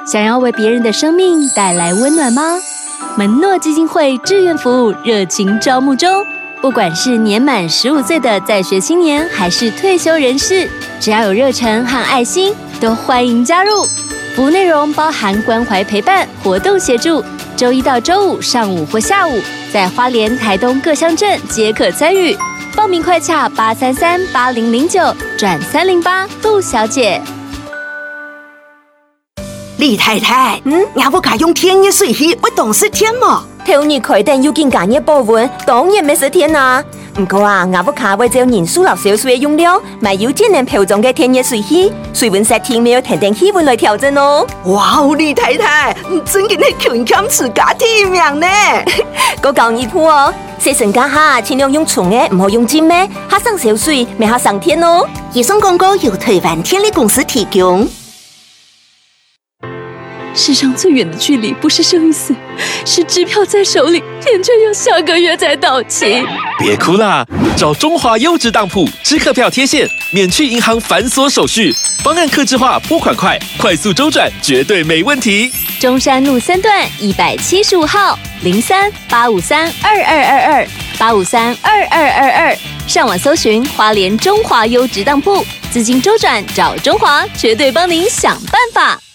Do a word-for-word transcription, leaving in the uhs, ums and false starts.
想要为别人的生命带来温暖吗？门诺基金会志愿服务热情招募中，不管是年满十五岁的在学青年，还是退休人士，只要有热忱和爱心，都欢迎加入。服务内容包含关怀陪伴、活动协助，周一到周五上午或下午，在花莲、台东各乡镇皆可参与。报名快洽八三三八零零九转三零八杜小姐。 李太太，嗯，也不敢用天热水器会冻死天吗？ 头日开店要见工业部分，当然没十天啊。不过啊，我不卡为照人数落少数的用料，买有节能标准的天热水器，水温设定没有特定气温来调整哦。 哇哦，李太太，真嘅係全camp自家天命呢！ 我教你鋪哦，洗身家下盡量用沖嘅，唔好用浸嘅，下上少水，咪下上天哦。 以上廣告由台灣天力公司提供。 世上最远的距离，不是生与死，是支票在手里，钱却要下个月才到期。 别哭啦，找中华优质当铺支客票贴现，免去银行繁琐手续，方案客制化，拨款快，快速周转，绝对没问题。 中山路三段一百七十五号零三八五三二二二二八五三二二二二，上网搜寻花莲中华优质当铺，资金周转找中华，绝对帮您想办法。